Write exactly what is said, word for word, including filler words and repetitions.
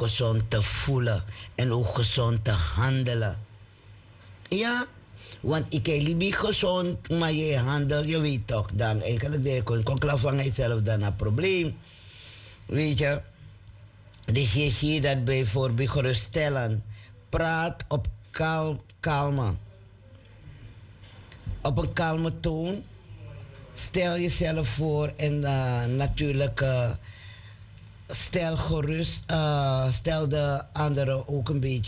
gezond te voelen en ook gezond te handelen. Ja, want ik heb liever gezond, maar je handelt, je weet toch, dan eigenlijk de kon van jezelf dan een probleem. Weet je? Dus je ziet dat bijvoorbeeld geruststellen. Praat op kalm, kalme. Op een kalme toon. Stel jezelf voor en uh, natuurlijk uh, stel gerust, uh, stel de anderen ook een beetje